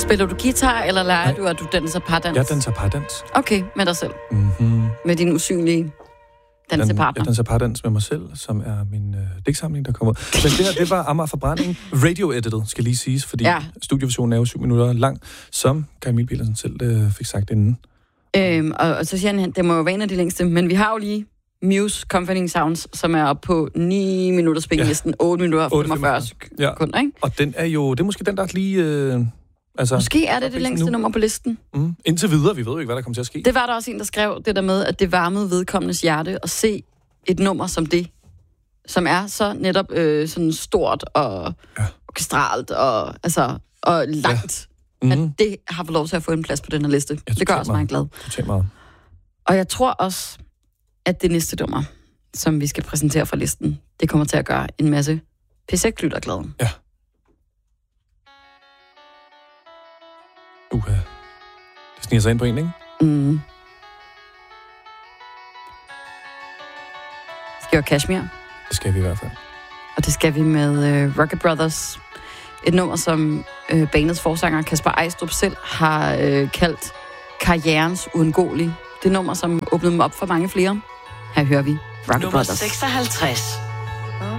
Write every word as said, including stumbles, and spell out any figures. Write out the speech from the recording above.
Spiller du guitar, eller leger Nej. du, at du danser pardans? Jeg danser pardans. Okay, med dig selv. Mm-hmm. Med din usynlige dansepartner. Jeg danser pardans med mig selv, som er min øh, digtsamling, der kommer ud. Men det her, det var Amager Forbrænding. Radio-edited, skal lige siges, fordi ja. Studieversionen er jo syv minutter lang, som Kai Emil Petersen selv øh, fik sagt inden. Øhm, og, og så siger han, det må jo være en af de længste, men vi har jo lige Muse Comforting Sounds, som er oppe på ni minutter spængelisten, ja. otte minutter og femogfyrre sekunder, ikke? Og den er jo, det er måske den, der er lige... Øh, altså, måske er det det længste nu. nummer på listen. Mm. Indtil videre, vi ved jo ikke, hvad der kommer til at ske. Det var der også en, der skrev det der med, at det varmede vedkommendes hjerte at se et nummer som det, som er så netop øh, sådan stort og ja. orkestralt og, altså, og langt, ja. mm. at det har fået lov til at få en plads på den her liste. Jeg det gør også mig glad. Meget. Og jeg tror også, at det næste nummer, som vi skal præsentere fra listen, det kommer til at gøre en masse P seks-lytter glade. Ja. Uha. Det sniger sig ind på en, ikke? Mm. Skal vi have Kashmir? Det skal vi i hvert fald. Og det skal vi med uh, Rocket Brothers. Et nummer, som uh, bandets forsanger Kasper Ejstrup selv har uh, kaldt karrierens uundgåelige. Det nummer, som åbnede dem op for mange flere. Her hører vi Rocket Nummer Brothers. seksoghalvtreds.